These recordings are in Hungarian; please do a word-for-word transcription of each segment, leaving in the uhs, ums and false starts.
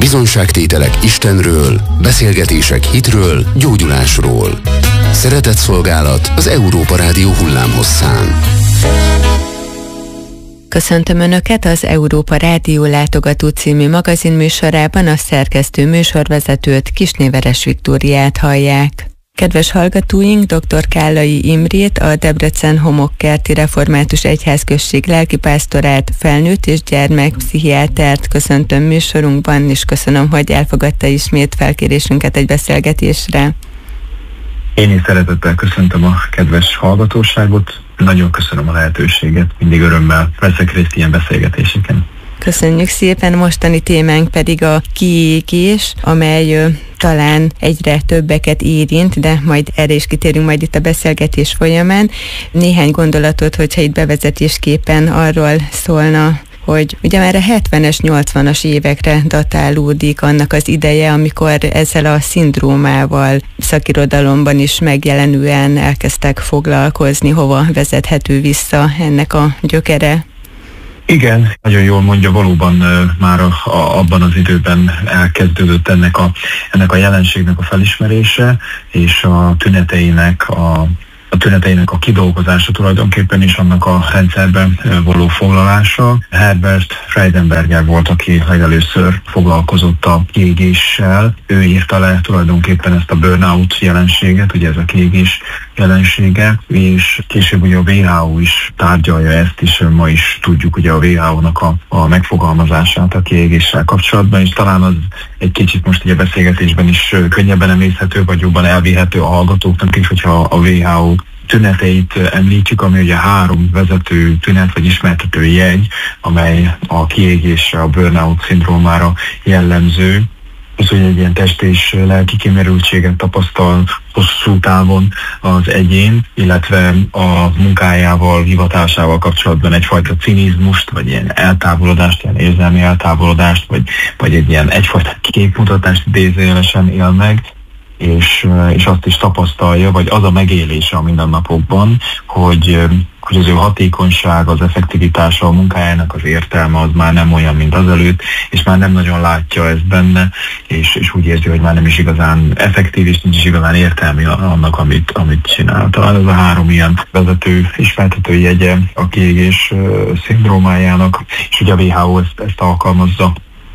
Bizonyságtételek Istenről, beszélgetések hitről, gyógyulásról. Szeretett szolgálat az Európa Rádió hullámhosszán. Köszöntöm Önöket az Európa Rádió Látogató című magazinműsorában, a szerkesztő műsorvezetőt, Kisnéveres Viktóriát hallják. Kedves hallgatóink, dr. Kállai Imrét, a Debrecen Homokkerti Református Egyházközség lelkipásztorát, felnőtt és gyermekpszichiátert köszöntöm műsorunkban, és köszönöm, hogy elfogadta ismét felkérésünket egy beszélgetésre. Én is szeretettel köszöntöm a kedves hallgatóságot, nagyon köszönöm a lehetőséget, mindig örömmel veszek részt ilyen beszélgetéseken. Köszönjük szépen, mostani témánk pedig a kiégés, amely ö, talán egyre többeket érint, de majd erre is kitérünk majd itt a beszélgetés folyamán. Néhány gondolatot, hogyha itt bevezetésképpen arról szólna, hogy ugye már a hetvenes, nyolcvanas évekre datálódik annak az ideje, amikor ezzel a szindrómával szakirodalomban is megjelenően elkezdtek foglalkozni, hova vezethető vissza ennek a gyökere. Igen, nagyon jól mondja, valóban uh, már a, a, abban az időben elkezdődött ennek a, ennek a jelenségnek a felismerése, és a tüneteinek a a tüneteinek a kidolgozása tulajdonképpen is annak a rendszerben való foglalása. Herbert Freudenberger volt, aki legelőször foglalkozott a kiégéssel. Ő írta le tulajdonképpen ezt a burnout jelenséget, ugye ez a kiégés jelensége, és később ugye a vé há ó is tárgyalja ezt, és ma is tudjuk ugye a vé há ó-nak a, a megfogalmazását a kiégéssel kapcsolatban, és talán az egy kicsit most ugye a beszélgetésben is könnyebben emészhető, vagy jobban elvihető a hallgatóknak is, hogyha a vé há ó tüneteit említjük, ami ugye három vezető tünet vagy ismertető jegy, amely a kiégésre, a burnout szindrómára jellemző. Az, hogy egy ilyen test és lelki kimerültséget tapasztal hosszú távon az egyén, illetve a munkájával, hivatásával kapcsolatban egyfajta cinizmust, vagy ilyen eltávolodást, ilyen érzelmi eltávolodást, vagy, vagy egy ilyen egyfajta képmutatást idézőjelesen él meg, és, és azt is tapasztalja, vagy az a megélése a mindennapokban, hogy, hogy az ő hatékonysága, az effektivitása a munkájának, az értelme az már nem olyan, mint azelőtt, és már nem nagyon látja ezt benne, és, és úgy érzi, hogy már nem is igazán effektív, és nincs is igazán értelmi annak, amit, amit csinál. Talán ez a három ilyen vezető, ismertető jegye a kiégés szindrómájának, és ugye a vé há ó ezt, ezt alkalmazza.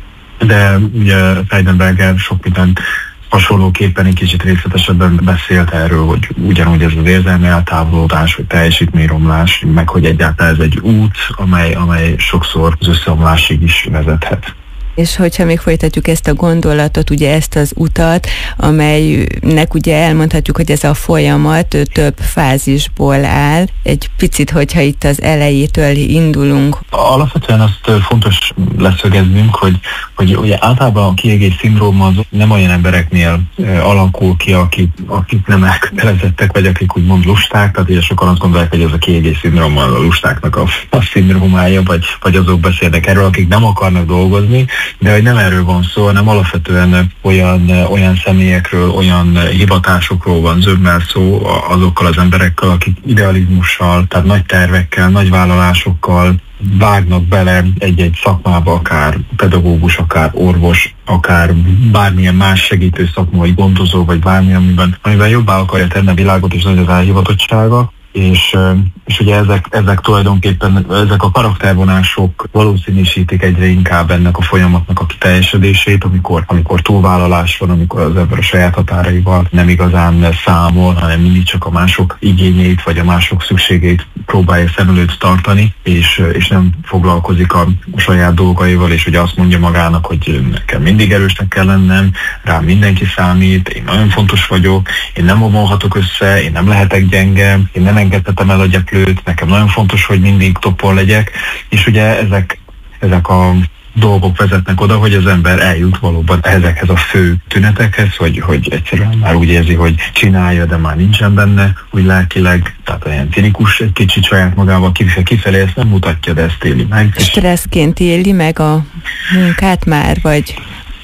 De ugye Freudenberger sok mindent hasonlóképpen egy kicsit részletesebben beszélt erről, hogy ugyanúgy ez az érzelmi eltávolodás, vagy teljesítményromlás, meg hogy egyáltalán ez egy út, amely, amely sokszor az összeomlásig is vezethet. És hogyha még folytatjuk ezt a gondolatot, ugye ezt az utat, amelynek ugye elmondhatjuk, hogy ez a folyamat több fázisból áll. Egy picit, hogyha itt az elejétől indulunk. Alapvetően azt fontos leszögeznünk, hogy, hogy ugye általában a kiégés szindróma az nem olyan embereknél alakul ki, akik, akik nem elkötelezettek, vagy akik úgymond lusták, tehát ugye sokan azt gondolják, hogy ez a kiégés szindróma a lustáknak a, a szindrómája, vagy, vagy azok beszélnek erről, akik nem akarnak dolgozni. De hogy nem erről van szó, hanem alapvetően olyan, olyan személyekről, olyan hivatásokról van zömmel szó azokkal az emberekkel, akik idealizmussal, tehát nagy tervekkel, nagy vállalásokkal vágnak bele egy-egy szakmába, akár pedagógus, akár orvos, akár bármilyen más segítő szakma, vagy gondozó, vagy bármi, amiben, amiben jobbá akarja tenni a világot, és nagy az elhivatottsága. És, és ugye ezek, ezek tulajdonképpen, ezek a karaktervonások valószínűsítik egyre inkább ennek a folyamatnak a kiteljesedését, amikor, amikor túlvállalás van, amikor az ember a saját határaival nem igazán számol, hanem mindig csak a mások igényeit, vagy a mások szükségeit próbálja szem előtt tartani, és, és nem foglalkozik a, a saját dolgaival, és ugye azt mondja magának, hogy nekem mindig erősnek kell lennem, rám mindenki számít, én nagyon fontos vagyok, én nem omolhatok össze, én nem lehetek gyenge, én nem engedhetem el a gyeplőt, nekem nagyon fontos, hogy mindig toppon legyek, és ugye ezek, ezek a dolgok vezetnek oda, hogy az ember eljut valóban ezekhez a fő tünetekhez, hogy, hogy egyszerűen már úgy érzi, hogy csinálja, de már nincsen benne, úgy lelkileg, tehát olyan cinikus egy kicsit saját magával kifelé, ezt nem mutatja, de ezt éli meg. Stresszként éli meg a munkát már, vagy...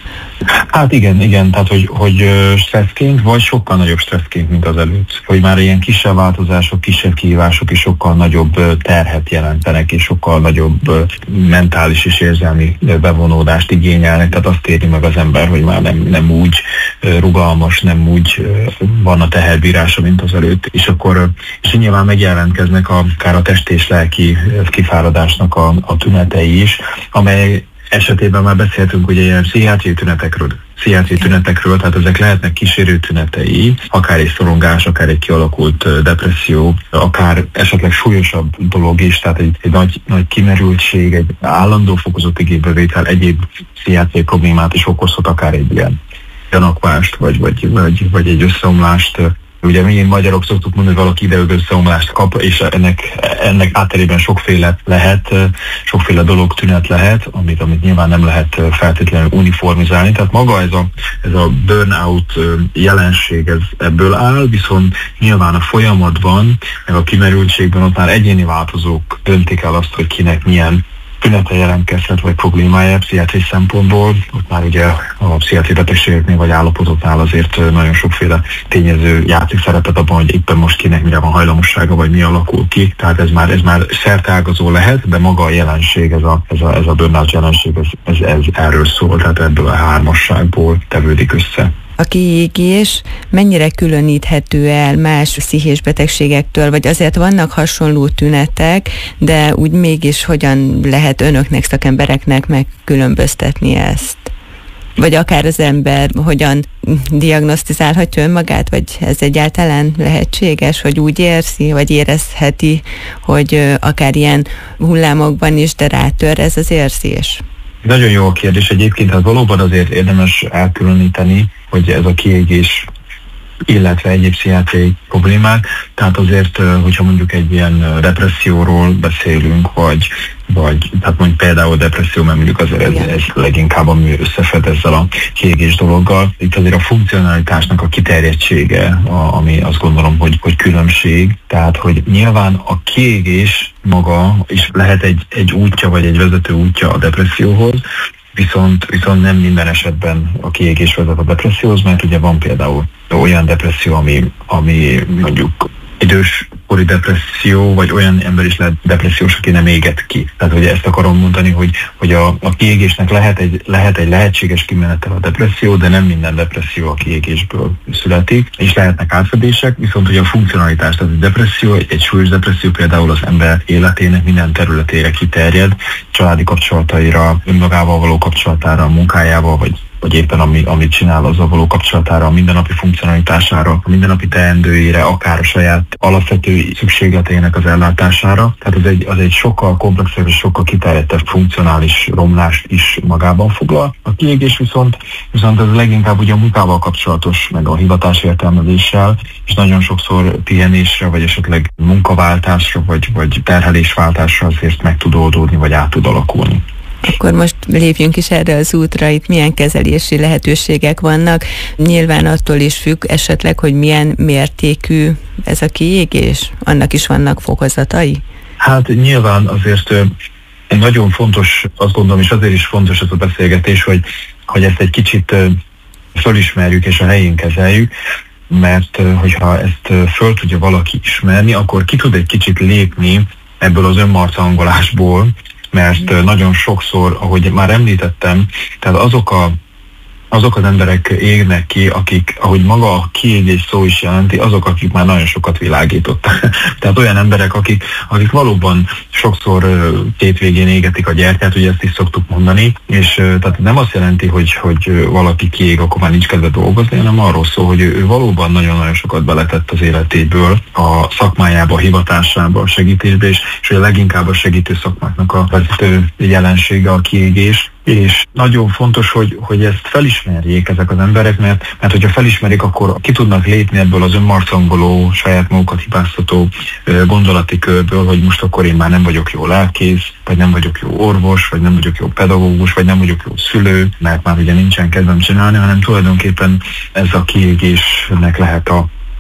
Hát igen, igen, tehát hogy, hogy stresszként, vagy sokkal nagyobb stresszként, mint az előtt. Hogy már ilyen kisebb változások, kisebb kihívások is sokkal nagyobb terhet jelentenek, és sokkal nagyobb mentális és érzelmi bevonódást igényelnek, tehát azt éri meg az ember, hogy már nem, nem úgy rugalmas, nem úgy van a teherbírása, mint az előtt, és akkor és nyilván megjelentkeznek a, akár a testi és lelki kifáradásnak a, a tünetei is, amely esetében már beszéltünk ugye ilyen pszichiátriai tünetekről, pszichiátriai tünetekről, tehát ezek lehetnek kísérő tünetei, akár egy szorongás, akár egy kialakult depresszió, akár esetleg súlyosabb dolog is, tehát egy, egy nagy, nagy kimerültség, egy állandó fokozott igénybevétel egyéb pszichiátriai problémát is okozhat, akár egy ilyen gyanakvást, vagy, vagy, vagy, vagy egy összeomlást. Ugye mi magyarok szoktuk mondani, hogy valaki ideig összeomlást kap, és ennek, ennek átterében sokféle lehet, sokféle dolog tünet lehet, amit, amit nyilván nem lehet feltétlenül uniformizálni. Tehát maga ez a, ez a burnout jelenség ez ebből áll, viszont nyilván a folyamatban, meg a kimerültségben ott már egyéni változók döntik el azt, hogy kinek milyen tünete jelentkezhet, vagy problémája pszichiátriai szempontból. Ott már ugye a pszichiátriai betegségeknél vagy állapotoknál azért nagyon sokféle tényező játszik szerepet abban, hogy éppen most kinek mire van hajlamossága, vagy mi alakul ki. Tehát ez már, ez már szerteágazó lehet, de maga a jelenség, ez a, ez a, ez a burnout jelenség, ez, ez, ez erről szól, tehát ebből a hármasságból tevődik össze. A kiégés mennyire különíthető el más pszichés betegségektől, vagy azért vannak hasonló tünetek, de úgy mégis hogyan lehet önöknek, szakembereknek megkülönböztetni ezt? Vagy akár az ember hogyan diagnosztizálhatja önmagát, vagy ez egyáltalán lehetséges, hogy úgy érzi, vagy érezheti, hogy akár ilyen hullámokban is, de rátör ez az érzés? Nagyon jó a kérdés egyébként, hát valóban azért érdemes elkülöníteni, hogy ez a kiégés, illetve egyéb pszichiátriai problémák, tehát azért, hogyha mondjuk egy ilyen depresszióról beszélünk, vagy, vagy tehát mondjuk például depresszió, mert mondjuk azért ez, ez leginkább ami összefed ezzel a kiégés dologgal. Itt azért a funkcionalitásnak a kiterjedtsége, a, ami azt gondolom, hogy, hogy különbség, tehát hogy nyilván a kiégés maga is lehet egy, egy útja, vagy egy vezető útja a depresszióhoz, Viszont, viszont nem minden esetben a kiégés vezet a depresszióhoz, mert ugye van például olyan depresszió, ami, ami mondjuk időskori depresszió, vagy olyan ember is lehet depressziós, aki nem éget ki. Tehát ugye ezt akarom mondani, hogy, hogy a, a kiégésnek lehet egy, lehet egy lehetséges kimenetel a depresszió, de nem minden depresszió a kiégésből születik, és lehetnek átfedések, viszont ugye a funkcionalitás, tehát a depresszió, egy súlyos depresszió például az ember életének minden területére kiterjed, családi kapcsolataira, önmagával való kapcsolatára, munkájával, vagy vagy éppen ami, amit csinál, azzal való kapcsolatára, a mindennapi funkcionalitására, a mindennapi teendőire, akár a saját alapvető szükségleteinek az ellátására. Tehát az egy, az egy sokkal komplexebb és sokkal kiterjedtebb funkcionális romlást is magában foglal. A kiégés viszont, viszont ez leginkább ugye a munkával kapcsolatos, meg a hivatás értelmezéssel, és nagyon sokszor pihenésre, vagy esetleg munkaváltásra, vagy, vagy terhelésváltásra azért meg tud oldódni, vagy át tud alakulni. Akkor most lépjünk is erre az útra, itt milyen kezelési lehetőségek vannak. Nyilván attól is függ esetleg, hogy milyen mértékű ez a kiégés, annak is vannak fokozatai? Hát nyilván azért nagyon fontos, azt gondolom, és azért is fontos ez a beszélgetés, hogy, hogy ezt egy kicsit fölismerjük és a helyén kezeljük, mert hogyha ezt föl tudja valaki ismerni, akkor ki tud egy kicsit lépni ebből az önmarcangolásból, mert nagyon sokszor, ahogy már említettem, tehát azok, a, azok az emberek égnek ki, akik, ahogy maga a kiégés szó is jelenti, azok, akik már nagyon sokat világítottak. Tehát olyan emberek, akik, akik valóban sokszor két végén égetik a gyertyát, ugye ezt is szoktuk mondani, és tehát nem azt jelenti, hogy, hogy valaki kiég, akkor már nincs kedve dolgozni, hanem arról szól, hogy ő, ő valóban nagyon-nagyon sokat beletett az életéből, a szakmájába, a hivatásába, a segítésbe, és, és ugye leginkább a segítő szakmáknak a vezető jelensége a kiégés. És nagyon fontos, hogy, hogy ezt felismerjék ezek az emberek, mert, mert hogyha felismerik, akkor ki tudnak lépni ebből az önmarcangoló, saját magukat hibáztató gondolati körből, hogy most akkor én már nem vagyok jó lelkész, vagy nem vagyok jó orvos, vagy nem vagyok jó pedagógus, vagy nem vagyok jó szülő, mert már ugye nincsen kedvem csinálni, hanem tulajdonképpen ez a kiégésnek lehet a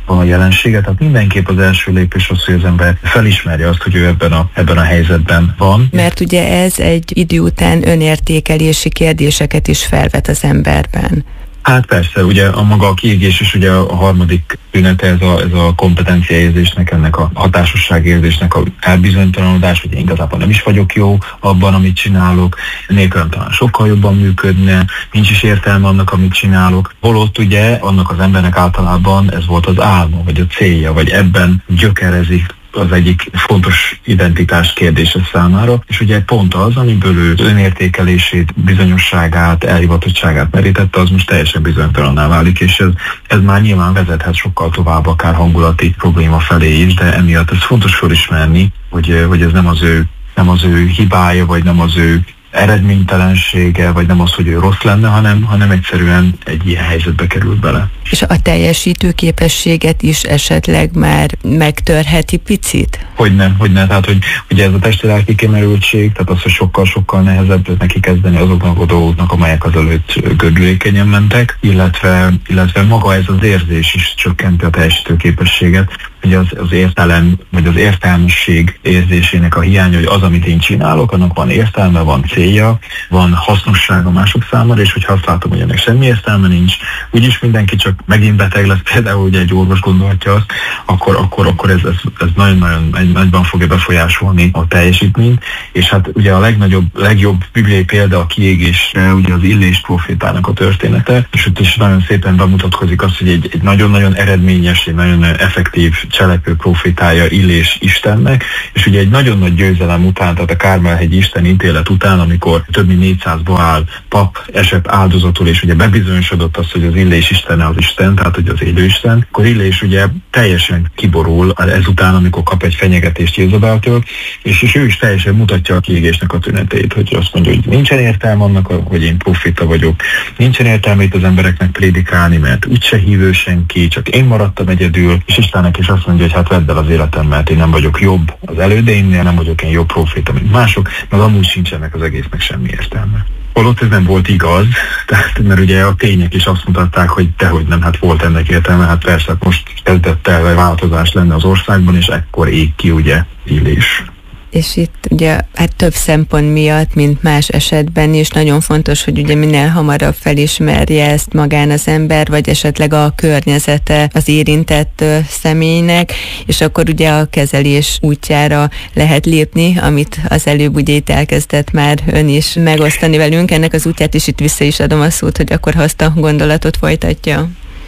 a jelenséget. Tehát mindenképp az első lépés az, hogy az ember felismerje azt, hogy ő ebben a, ebben a helyzetben van. Mert ugye ez egy idő után önértékelési kérdéseket is felvet az emberben. Hát persze, ugye a maga a kiégés is ugye a harmadik tünete, ez a, ez a kompetenciaérzésnek, ennek a hatásosságérzésnek a elbizonytalanodás, hogy én igazából nem is vagyok jó abban, amit csinálok, nélkülem talán sokkal jobban működne, nincs is értelme annak, amit csinálok. Holott ugye annak az embernek általában ez volt az álma, vagy a célja, vagy ebben gyökerezik az egyik fontos identitás kérdése számára, és ugye pont az, amiből ő önértékelését, bizonyosságát, elhivatottságát merítette, az most teljesen bizonytalanná válik, és ez, ez már nyilván vezethet sokkal tovább, akár hangulati probléma felé is, de emiatt ez fontos felismerni, hogy, hogy ez nem az ő, nem az ő hibája, vagy nem az ő eredménytelensége, vagy nem az, hogy ő rossz lenne, hanem, hanem egyszerűen egy ilyen helyzetbe került bele. És a teljesítő képességet is esetleg már megtörheti picit? Hogyne, hogyne. Tehát, hogy ugye ez a testi-lelki kimerültség, tehát az, hogy sokkal-sokkal nehezebb neki kezdeni azoknak a dolgoknak, amelyek azelőtt gördülékenyen mentek, illetve, illetve maga ez az érzés is csökkenti a teljesítő képességet, hogy az, az értelem, vagy az értelmesség érzésének a hiánya, hogy az, amit én csinálok, annak van értelme, van célja, van hasznossága mások számára, és hogyha azt látom, hogy ennek semmi értelme nincs, úgyis mindenki csak megint beteg lesz, például ugye egy orvos gondolhatja azt, akkor, akkor, akkor ez, ez, ez nagyon-nagyon nagyban fogja befolyásolni a teljesítményt, és hát ugye a legnagyobb, legjobb bibliai példa a kiégésre, ugye az Illés profétának a története, és ott is nagyon szépen bemutatkozik az, hogy egy, egy nagyon-nagyon eredményes, egy nagyon effektív cselekvő profétája Illés Istennek, és ugye egy nagyon nagy győzelem után, tehát a Kármel-hegy Isten ítélet után, amikor több mint négyszáz Baál pap esett áldozatul, és ugye bebizonyosodott az, hogy az Illés Istene az Isten, tehát hogy az élő Isten, akkor Illés ugye teljesen kiborul ezután, amikor kap egy fenyegetést Jézabeltől, és, és ő is teljesen mutatja a kiégésnek a tüneteit, hogy azt mondja, hogy nincsen értelme annak, hogy én profita vagyok, nincsen értelme itt az embereknek prédikálni, mert úgyse hívő senki, csak én maradtam egyedül, és Istennek is azt mondja, hogy hát vedd el az életem, mert én nem vagyok jobb az elődeimnél, nem vagyok én jobb profita, mint mások, meg amúgy sincsenek az egésznek semmi értelme. Holott ez nem volt igaz, tehát, mert ugye a tények is azt mutatták, hogy dehogy nem, hát volt ennek értelme, hát persze most kezdett el változás lenne az országban, és ekkor ég ki ugye Illés. És itt ugye hát több szempont miatt, mint más esetben is nagyon fontos, hogy ugye minél hamarabb felismerje ezt magán az ember, vagy esetleg a környezete az érintett személynek, és akkor ugye a kezelés útjára lehet lépni, amit az előbb ugye itt elkezdett már ön is megosztani velünk. Ennek az útját is itt vissza is adom a szót, hogy akkor azt a gondolatot folytatja.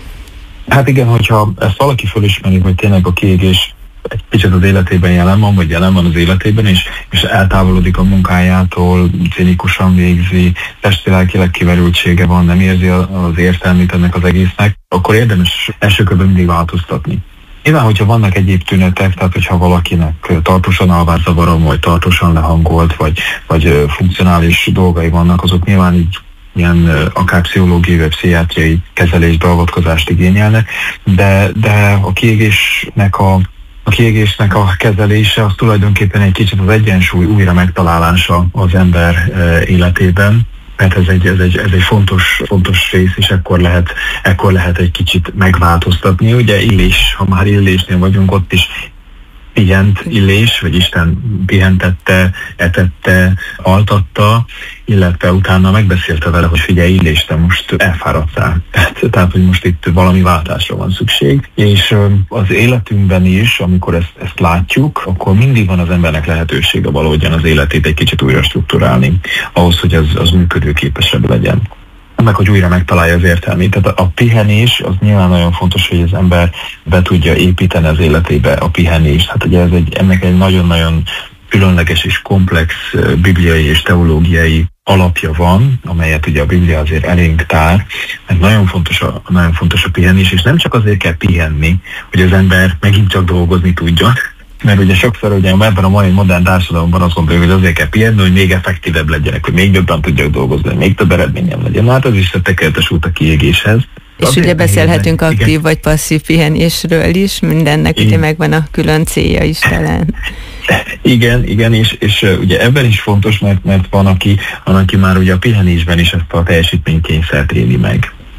Hát igen, hogyha ezt valaki felismeri, hogy tényleg a kiégés egy kicsit az életében jelen van, vagy jelen van az életében, és, és eltávolodik a munkájától, cinikusan végzi, testi-lelkileg kimerültsége van, nem érzi az értelmét ennek az egésznek, akkor érdemes első körben mindig változtatni. Nyilván, hogyha vannak egyéb tünetek, tehát hogyha valakinek tartósan alvászavarom, vagy tartósan lehangolt, vagy, vagy funkcionális dolgai vannak, azok nyilván így ilyen akár pszichológiai vagy pszichiátriai kezelés, beavatkozást igényelnek, de, de a kiégésnek a A kiégésnek a kezelése az tulajdonképpen egy kicsit az egyensúly újra megtalálása az ember életében, mert ez egy, ez egy, ez egy fontos, fontos rész, és ekkor lehet, ekkor lehet egy kicsit megváltoztatni. Ugye Illés, ha már Illésnél vagyunk, ott is pihent Illés, vagy Isten pihentette, etette, altatta, illetve utána megbeszélte vele, hogy figyelj Illés, te most elfáradtál. Tehát, hogy most itt valami váltásra van szükség. És az életünkben is, amikor ezt, ezt látjuk, akkor mindig van az embernek lehetősége valahogyan az életét egy kicsit újra strukturálni, ahhoz, hogy az, az működőképesebb legyen. Meg, hogy újra megtalálja az értelmét. Tehát a pihenés, az nyilván nagyon fontos, hogy az ember be tudja építeni az életébe a pihenést. Hát ugye ez egy, ennek egy nagyon-nagyon különleges és komplex bibliai és teológiai alapja van, amelyet ugye a Biblia azért elénk tár, mert nagyon fontos a, nagyon fontos a pihenés, és nem csak azért kell pihenni, hogy az ember megint csak dolgozni tudjon, mert ugye sokszor ugye ebben a mai modern társadalomban azt mondjuk, hogy azért kell pihenni, hogy még effektívebb legyenek, hogy még jobban tudjak dolgozni, hogy még több eredményem legyen. Hát ez is a tekertes út a kiégéshez. És azért ugye beszélhetünk pihenni, aktív igen. vagy passzív pihenésről is, mindennek igen. ugye megvan a külön célja is talán. Igen, igen, és, és ugye ebben is fontos, mert, mert van, aki, van, aki már ugye a pihenésben is ezt a teljesítménykényszert éli meg.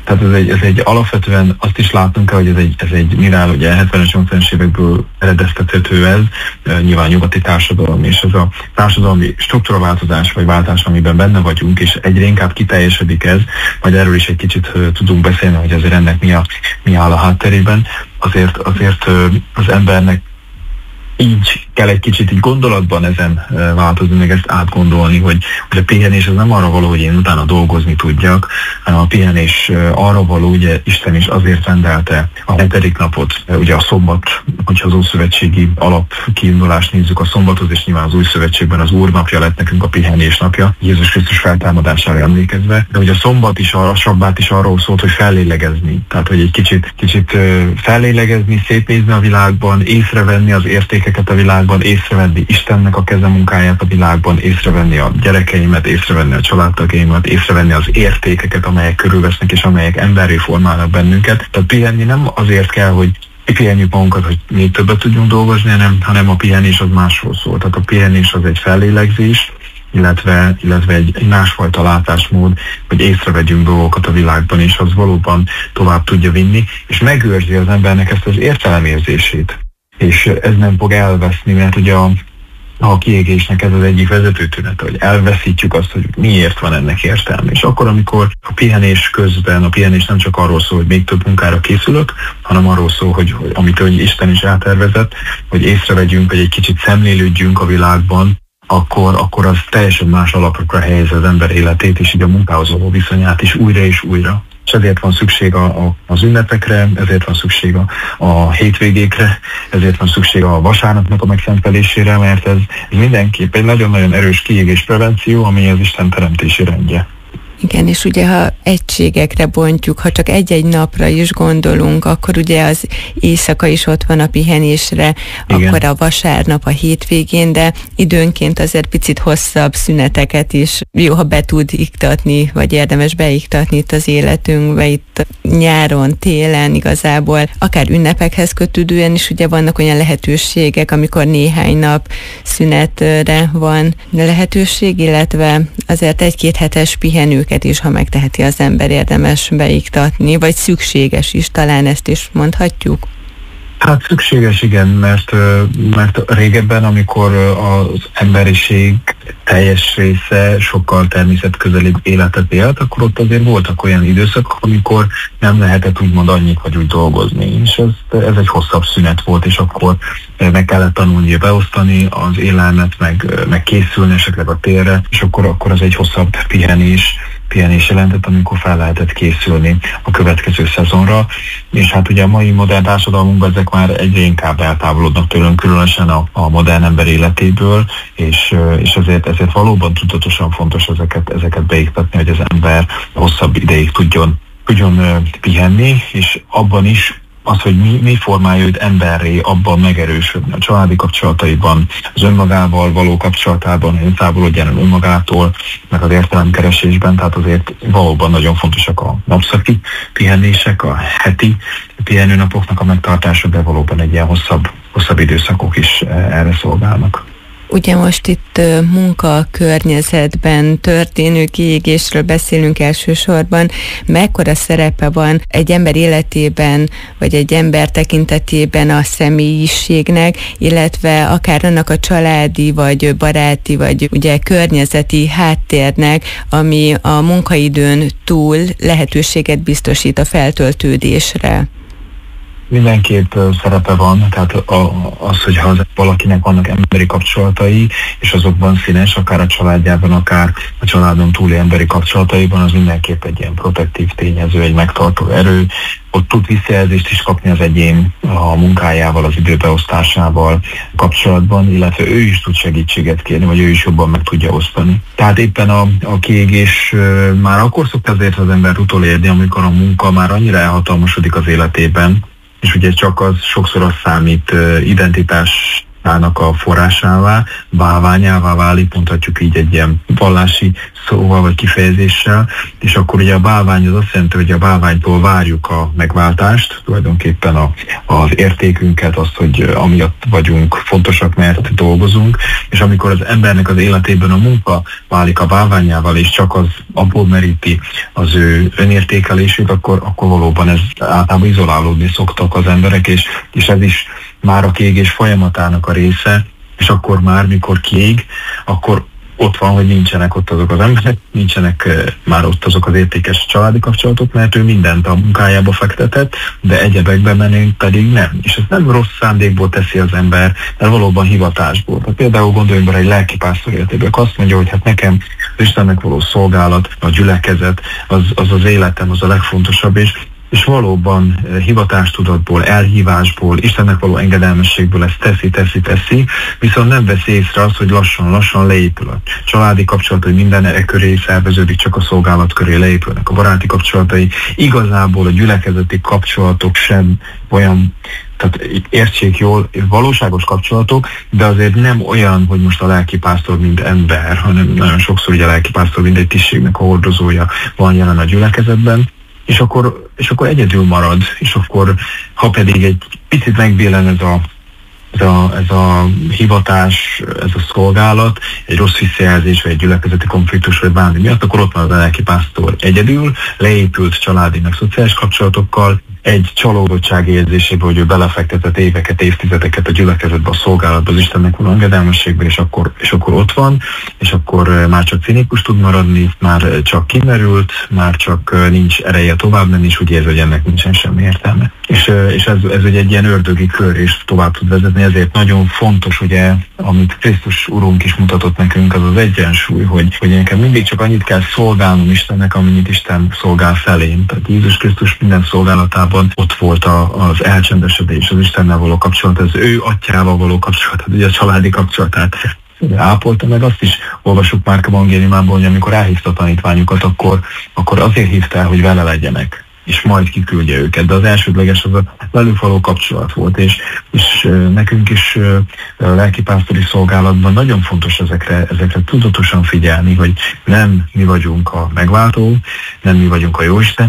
Tehát ez egy, ez egy alapvetően azt is látnunk kell, hogy ez egy, ez egy mivel ugye hetvenes, nyolcvanas évekből eredeztethető ez, nyilván nyugati társadalom, és ez a társadalmi struktúraváltozás vagy váltás, amiben benne vagyunk, és egyre inkább kiteljesedik ez, majd erről is egy kicsit tudunk beszélni, hogy azért ennek mi, a, mi áll a hátterében. Azért, azért az embernek így kell egy kicsit így gondolatban ezen változni, meg ezt átgondolni, hogy, hogy a pihenés az nem arra való, hogy én utána dolgozni tudjak, hanem a pihenés arra való, ugye Isten is azért rendelte a hetedik napot, ugye a szombat, hogyha az ószövetségi alapkiindulást nézzük, a szombatot, és nyilván az új szövetségben az Úr napja lett nekünk a pihenés napja, Jézus Krisztus feltámadására emlékezve, de ugye a szombat is, a sabbát is arról szólt, hogy fellélegezni, tehát hogy egy kicsit, kicsit fellélegezni, szétnézni a világban, észrevenni az értékeket a világban, észrevenni Istennek a kezemunkáját a világban, észrevenni a gyerekeimet, észrevenni a családtagjaimat, észrevenni az értékeket, amelyek körülvesznek és amelyek emberré formálnak bennünket. Tehát pihenni nem azért kell, hogy pihenjük magunkat, hogy még többet tudjunk dolgozni, hanem, hanem a pihenés az másról szól. Tehát a pihenés az egy fellélegzés, illetve, illetve egy, egy másfajta látásmód, hogy észrevegyünk dolgokat a világban, és az valóban tovább tudja vinni, és megőrzi az embernek ezt az értelemérzését. És ez nem fog elveszni, mert ugye a, a kiégésnek ez az egyik vezető tünet, hogy elveszítjük azt, hogy miért van ennek értelme. És akkor, amikor a pihenés közben, a pihenés nem csak arról szól, hogy még több munkára készülök, hanem arról szól, hogy, hogy amit hogy Isten is eltervezett, hogy észrevegyünk, hogy egy kicsit szemlélődjünk a világban, akkor, akkor az teljesen más alapokra helyez az ember életét, és így a munkához való viszonyát is újra és újra. És ezért van szükség a, a, az ünnepekre, ezért van szükség a, a hétvégékre, ezért van szükség a vasárnapnak a megszentelésére, mert ez, ez mindenképp egy nagyon-nagyon erős kiégés prevenció, ami az Isten teremtési rendje. Igen, és ugye ha egységekre bontjuk, ha csak egy-egy napra is gondolunk, akkor ugye az éjszaka is ott van a pihenésre, igen. Akkor a vasárnap a hétvégén, de időnként azért picit hosszabb szüneteket is jó, ha be tud iktatni, vagy érdemes beiktatni itt az életünkbe, itt nyáron, télen igazából, akár ünnepekhez kötődően is ugye vannak olyan lehetőségek, amikor néhány nap szünetre van lehetőség, illetve azért egy-két hetes pihenőket is, ha megteheti az ember, érdemes beiktatni, vagy szükséges is, talán ezt is mondhatjuk. Hát szükséges, igen, mert, mert régebben, amikor az emberiség teljes része sokkal természetközelibb életet élt, akkor ott azért voltak olyan időszakok, amikor nem lehetett úgymond annyit vagy úgy dolgozni, és ez, ez egy hosszabb szünet volt, és akkor meg kellett tanulni beosztani az élelmet, meg, meg készülni esetleg a térre, és akkor, akkor az egy hosszabb pihenés, pihenés jelentett, amikor fel lehetett készülni a következő szezonra, és hát ugye a mai modern társadalmunkban ezek már egyre inkább eltávolodnak tőlünk, különösen a, a modern ember életéből, és, és ezért, ezért valóban tudatosan fontos ezeket, ezeket beiktatni, hogy az ember hosszabb ideig tudjon, tudjon pihenni, és abban is az, hogy mi, mi formálja őt emberré, abban megerősödni a családi kapcsolataiban, az önmagával való kapcsolatában, hogy távolodjon el önmagától, meg az értelemkeresésben, tehát azért valóban nagyon fontosak a napszaki pihenések, a heti pihenőnapoknak a megtartása, de valóban egy ilyen hosszabb, hosszabb időszakok is erre szolgálnak. Ugye most itt munkakörnyezetben történő kiégésről beszélünk elsősorban. Mekkora szerepe van egy ember életében, vagy egy ember tekintetében a személyiségnek, illetve akár annak a családi, vagy baráti, vagy ugye környezeti háttérnek, ami a munkaidőn túl lehetőséget biztosít a feltöltődésre? Mindenképp szerepe van, tehát az, hogyha az valakinek vannak emberi kapcsolatai, és azokban színes, akár a családjában, akár a családon túli emberi kapcsolataiban, az mindenképp egy ilyen protektív tényező, egy megtartó erő. Ott tud visszajelzést is kapni az egyén a munkájával, az időbeosztásával kapcsolatban, illetve ő is tud segítséget kérni, vagy ő is jobban meg tudja osztani. Tehát éppen a, a kiégés már akkor szokta azért az ember utolérni, amikor a munka már annyira elhatalmasodik az életében, és ugye csak az sokszor az számít identitásnak a forrásává, bálványává válik, mondhatjuk így egy ilyen vallási szóval vagy kifejezéssel, és akkor ugye a bálvány az azt jelenti, hogy a bálványtól várjuk a megváltást, tulajdonképpen a, az értékünket, azt, hogy amiatt vagyunk fontosak, mert dolgozunk, és amikor az embernek az életében a munka válik a bálványával, és csak az abból meríti az ő önértékelését, akkor, akkor valóban ez általában izolálódni szoktak az emberek, és, és ez is már a kiégés folyamatának a része, és akkor már, mikor kiég, akkor ott van, hogy nincsenek ott azok az emberek, nincsenek már ott azok az értékes családi kapcsolatok, mert ő mindent a munkájába fektetett, de egyebekben menünk pedig nem. És ezt nem rossz szándékból teszi az ember, mert valóban hivatásból. Tehát például gondoljunk bele egy lelkipásztor életében, azt mondja, hogy hát nekem az Istennek való szolgálat, a gyülekezet, az az, az életem, az a legfontosabb, és és valóban hivatástudatból, elhívásból, Istennek való engedelmességből ezt teszi, teszi, teszi, viszont nem veszi észre azt, hogy lassan-lassan leépül a családi kapcsolatai, minden e köré szerveződik, csak a szolgálat köré leépülnek a baráti kapcsolatai. Igazából a gyülekezeti kapcsolatok sem olyan, tehát értsék jól, valóságos kapcsolatok, de azért nem olyan, hogy most a lelkipásztor mint ember, hanem nagyon sokszor ugye a lelkipásztor mint egy tisztségnek a hordozója van jelen a gyülekezetben, és akkor, és akkor egyedül marad, és akkor, ha pedig egy picit megbélen ez a, ez a, ez a hivatás, ez a szolgálat, egy rossz visszajelzés, vagy egy gyülekezeti konfliktus, vagy bármi miatt, akkor ott marad a lelkipásztor egyedül, leépült családi meg szociális kapcsolatokkal, egy csalódottság érzésében, hogy ő belefektetett éveket, évtizedeket a gyülekezetbe, a szolgálatba, az Istennek való engedelmességben, és akkor, és akkor ott van, és akkor már csak cinikus tud maradni, már csak kimerült, már csak nincs ereje tovább menni, és úgy érzi, hogy ennek nincsen semmi értelme. És, és ez, ez ugye egy ilyen ördögi kör, és tovább tud vezetni, ezért nagyon fontos, ugye, amit Krisztus Urunk is mutatott nekünk, az az egyensúly, hogy, hogy nekem mindig csak annyit kell szolgálnom Istennek, amennyit Isten szolgál felém. Tehát Jézus Krisztus minden szolgálatában ott volt a, az elcsendesedés, az Istennel való kapcsolat, az ő atyával való kapcsolat, ugye a családi kapcsolatát ápolta, meg azt is olvassuk Márk evangéliumában, hogy amikor elhívta a tanítványokat, akkor, akkor azért hívta el, hogy vele legyenek, és majd kiküldje őket, de az elsődleges az a velük való kapcsolat volt, és, és nekünk is lelkipásztori szolgálatban nagyon fontos ezekre, ezekre tudatosan figyelni, hogy nem mi vagyunk a megváltó, nem mi vagyunk a Jóisten,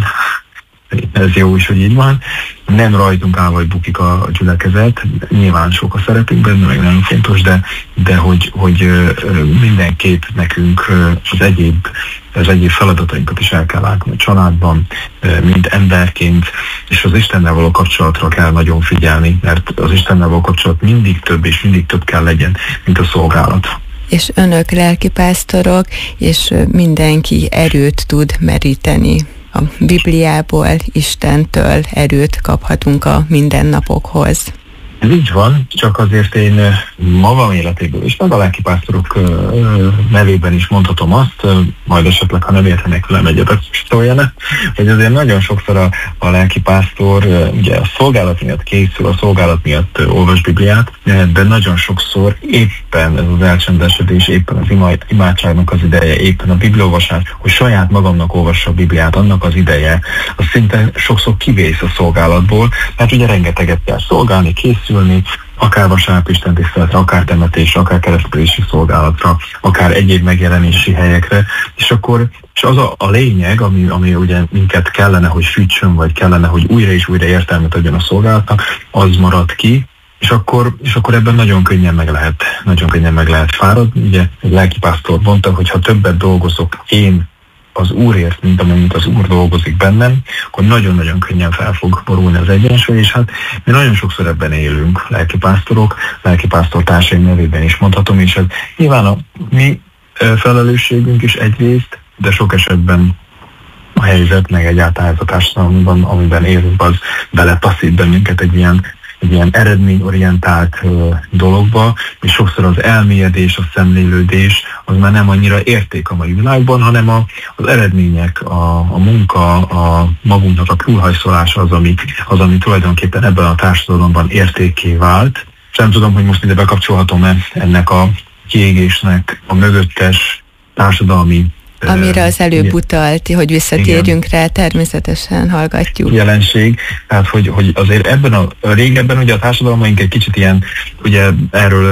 ez jó is, hogy így van. Nem rajtunk áll, vagy bukik a gyülekezet. Nyilván sok a szerepünk benne, meg nagyon fontos, de, de hogy, hogy mindenképp nekünk az egyéb, az egyéb feladatainkat is el kell látni a családban, mint emberként, és az Istennel való kapcsolatra kell nagyon figyelni, mert az Istennel való kapcsolat mindig több, és mindig több kell legyen, mint a szolgálat. És önök lelkipásztorok, és mindenki erőt tud meríteni. A Bibliából, Istentől erőt kaphatunk a mindennapokhoz. Ez így van, csak azért én magam életéből is, meg a lelkipásztorok nevében is mondhatom azt, majd esetleg, ha nem értenek velem egyet, szóljanak, hogy azért nagyon sokszor a, a lelkipásztor ugye a szolgálat miatt készül, a szolgálat miatt olvas Bibliát, de nagyon sokszor éppen ez az elcsendesedés, éppen az ima, imádságnak az ideje, éppen a bibliaolvasás, hogy saját magamnak olvassa a Bibliát, annak az ideje, az szinte sokszor kivész a szolgálatból, mert ugye rengeteget kell szolgálni, készülni, akár vasárnap istentiszteletre, akár temetésre, akár keresztelési szolgálatra, akár egyéb megjelenési helyekre, és akkor és az a, a lényeg, ami, ami ugye minket kellene, hogy fűtsön, vagy kellene, hogy újra és újra értelmet adjon a szolgálatnak, az marad ki, és akkor, és akkor ebben nagyon könnyen meg lehet, nagyon könnyen meg lehet fáradni. Ugye egy lelkipásztor mondta, hogy ha többet dolgozok én az Úrért, mint amennyit az Úr dolgozik bennem, akkor nagyon-nagyon könnyen fel fog borulni az egyensúly, és hát mi nagyon sokszor ebben élünk, lelkipásztorok, lelkipásztor társaim nevében is mondhatom, és ez nyilván a mi felelősségünk is egyrészt, de sok esetben a helyzet, meg egyáltalán ez a társadalomban, amiben élünk, az beletaszít bennünket egy ilyen egy ilyen eredményorientált uh, dologba, és sokszor az elmélyedés, a szemlélődés az már nem annyira érték a mai világban, hanem a, az eredmények, a, a munka, a magunknak a túlhajszolása az ami, az, ami tulajdonképpen ebben a társadalomban értékké vált. És nem tudom, hogy most ide bekapcsolhatom-e ennek a kiégésnek a mögöttes társadalmi amire az előbb utalt, hogy visszatérjünk igen. rá, természetesen hallgatjuk. Jelenség, tehát hogy, hogy azért ebben a, a régebben ugye a társadalmaink egy kicsit ilyen, ugye erről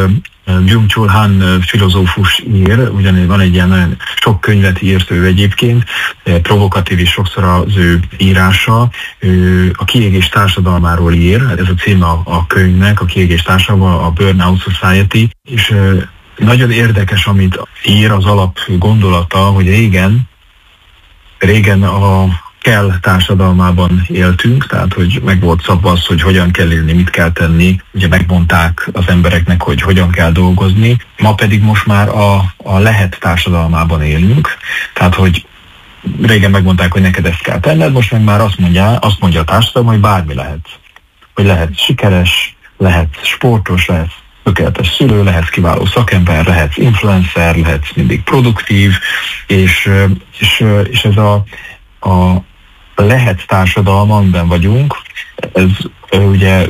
Byung-Chul Han filozófus ír, ugyanis van egy ilyen nagyon sok könyvet írt ő egyébként, provokatív is sokszor az ő írása. Ő a kiégés társadalmáról ír, ez a cím a, a könyvnek, a kiégés társadalma, a Burnout Society, és nagyon érdekes, amit ír, az alap gondolata, hogy régen, régen a kell társadalmában éltünk, tehát hogy meg volt szabva az, hogy hogyan kell élni, mit kell tenni. Ugye megmondták az embereknek, hogy hogyan kell dolgozni. Ma pedig most már a, a lehet társadalmában élünk, tehát hogy régen megmondták, hogy neked ezt kell tenned, most meg már azt mondja, azt mondja a társadalom, hogy bármi lehet. Hogy lehet sikeres, lehet sportos, lehet tökéletes szülő, lehetsz kiváló szakember, lehetsz influencer, lehetsz mindig produktív, és, és, és ez a, a lehet társadalma, amiben vagyunk, ez ugye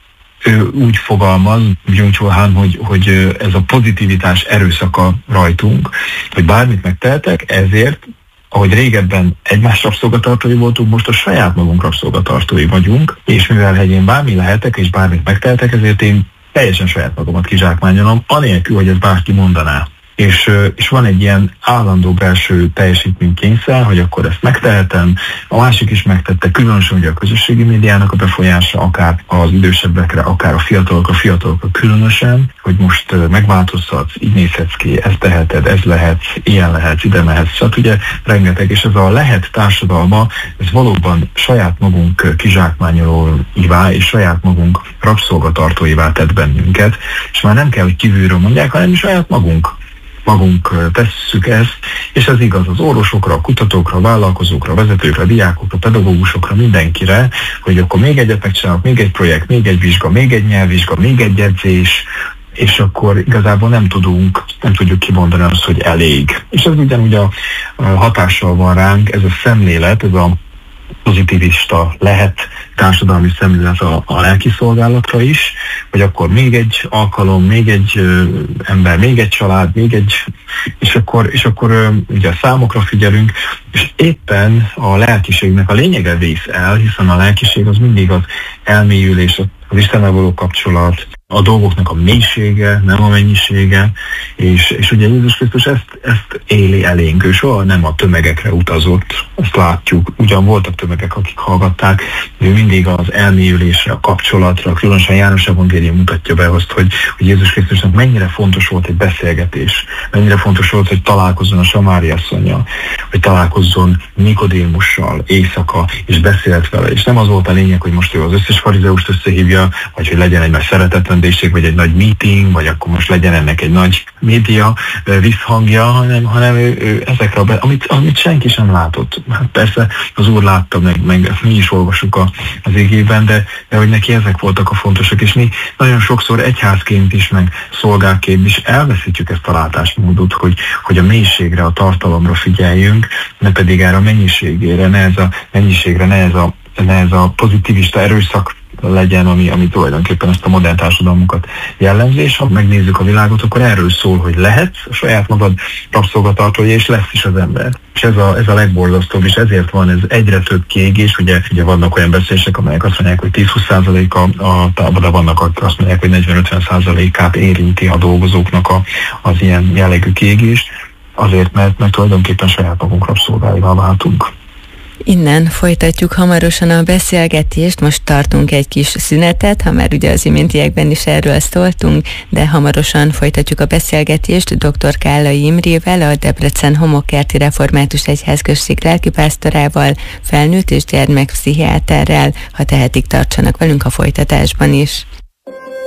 ő úgy fogalmaz, Byung-Chul Han, hogy, hogy ez a pozitivitás erőszaka rajtunk, hogy bármit megtehetek, ezért, ahogy régebben egymás rabszolgatartói voltunk, most a saját magunk rabszolgatartói vagyunk, és mivel hogy én bármi lehetek, és bármit megtehetek, ezért én teljesen saját magamat kizsákmányolom, anélkül, hogy ezt bárki mondaná. És, és van egy ilyen állandó belső teljesítménykényszer, hogy akkor ezt megtehetem, a másik is megtette, különösen ugye a közösségi médiának a befolyása, akár az idősebbekre, akár a fiatalokra, a fiatalokra különösen, hogy most megváltozhatsz, így nézhetsz ki, ezt teheted, ez lehetsz, ilyen lehetsz, ide mehetsz, szóval ugye rengeteg, és ez a lehet társadalma, ez valóban saját magunk kizsákmányolóivá és saját magunk rabszolgatartóivá tett bennünket, és már nem kell, hogy kívülről mondják, hanem saját magunk. magunk tesszük ezt, és ez igaz az orvosokra, a kutatókra, a vállalkozókra, a vezetőkre, a diákokra, a pedagógusokra, mindenkire, hogy akkor még egyet megcsinálok, még egy projekt, még egy vizsga, még egy nyelvvizsga, még egy edzés, és akkor igazából nem tudunk, nem tudjuk kimondani azt, hogy elég. És ez ugyanúgy a, a hatással van ránk, ez a szemlélet, ez a pozitivista lehet társadalmi szemlélet a, a lelki szolgálatra is, hogy akkor még egy alkalom, még egy ö, ember, még egy család, még egy, és akkor, és akkor ö, ugye a számokra figyelünk, és éppen a lelkiségnek a lényege vész el, hiszen a lelkiség az mindig az elmélyülés, az Istennel való kapcsolat, a dolgoknak a mélysége, nem a mennyisége, és, és ugye Jézus Krisztus ezt, ezt éli elénk, ő soha nem a tömegekre utazott, azt látjuk, ugyan voltak tömegek, akik hallgatták, de ő mindig az elmélyülésre, a kapcsolatra, különösen János evangélium mutatja be azt, hogy, hogy Jézus Krisztusnak mennyire fontos volt egy beszélgetés, mennyire fontos volt, hogy találkozzon a Samári asszonnyal, hogy találkozzon Nikodémussal éjszaka, és beszélt vele, és nem az volt a lényeg, hogy most ő az összes farizeust összehívja, vagy hogy legyen egy nagy szeretetlendésség, vagy egy nagy meeting, vagy akkor most legyen ennek egy nagy média visszhangja, hanem, hanem ő, ő ezekre, a, amit, amit senki sem látott. Hát persze az Úr látta, meg, meg mi is olvasjuk a, az igében, de, de hogy neki ezek voltak a fontosak, és mi nagyon sokszor egyházként is, meg szolgálként is elveszítjük ezt a látásmódot, hogy, hogy a mélységre, a tartalomra figyeljünk, ne pedig erre a mennyiségére, ne ez a mennyiségre, ne ez a, ne ez a pozitivista erőszak legyen, ami, ami tulajdonképpen ezt a modern társadalmunkat jellemzi, és ha megnézzük a világot, akkor erről szól, hogy lehetsz a saját magad rabszolgatartója, és lesz is az ember. És ez a, ez a legborzasztóbb, és ezért van ez egyre több kiégés, ugye, ugye vannak olyan beszélések, amelyek azt mondják, hogy tíz-húsz százalék a, a tábor, de vannak, akik azt mondják, hogy negyven-ötven százalékát érinti a dolgozóknak a, az ilyen jellegű kiégés, azért, mert, mert tulajdonképpen saját magunk rabszolgáivá váltunk. Innen folytatjuk hamarosan a beszélgetést, most tartunk egy kis szünetet, ha már ugye az iméntiekben is erről szóltunk, de hamarosan folytatjuk a beszélgetést dr. Kállai Imrével, a Debrecen Homokkerti Református Egyházközség lelkipásztorával, felnőtt és gyermekpszichiáterrel. Ha tehetik, tartsanak velünk a folytatásban is.